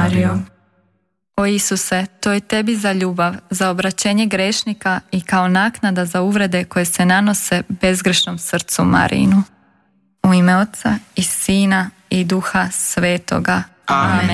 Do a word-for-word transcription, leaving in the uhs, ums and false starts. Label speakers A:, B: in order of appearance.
A: Marijo.
B: O Isuse, to je tebi za ljubav, za obraćenje grešnika i kao naknada za uvrede koje se nanose bezgrešnom srcu Marijinu. U ime Oca i Sina i Duha Svetoga.
A: Amen.